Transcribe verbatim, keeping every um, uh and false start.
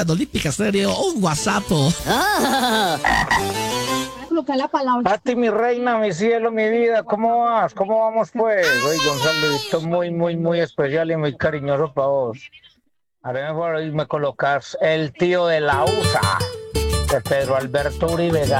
en Olímpica Estéreo un WhatsApp. Colocar la palabra. Pati, mi reina, mi cielo, mi vida, ¿cómo vas? ¿Cómo vamos pues? Oye, un saludito muy, muy, muy especial y muy cariñoso para vos. A ver, mejor hoy me colocas el tío de la U S A, de Pedro Alberto Uribe